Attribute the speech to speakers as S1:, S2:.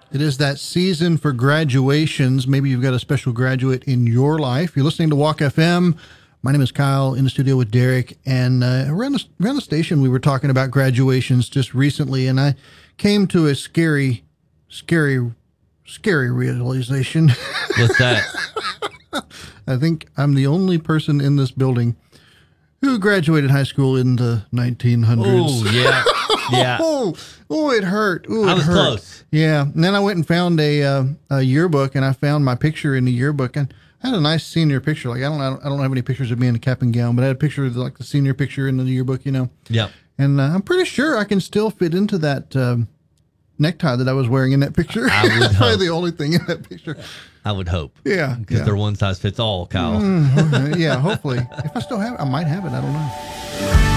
S1: It is that season for graduations. Maybe you've got a special graduate in your life. You're listening to Walk FM. My name is Kyle, in the studio with Derek. And around the station, we were talking about graduations just recently. And I came to a scary realization.
S2: What's that?
S1: I think I'm the only person in this building who graduated high school in the 1900s.
S2: Oh, yeah. Yeah.
S1: Oh, it hurt. Ooh,
S2: I was close.
S1: Yeah. And then I went and found a yearbook, and I found my picture in the yearbook, and I had a nice senior picture. Like I don't have any pictures of me in a cap and gown, but I had a picture of like the senior picture in the yearbook, you know.
S2: Yep.
S1: And I'm pretty sure I can still fit into that necktie that I was wearing in that picture.
S2: I would
S1: That's probably
S2: hope.
S1: the only thing in that picture.
S2: I would hope.
S1: Yeah.
S2: Because they're one size fits all, Kyle.
S1: Yeah, hopefully. If I still have it, I might have it. I don't know.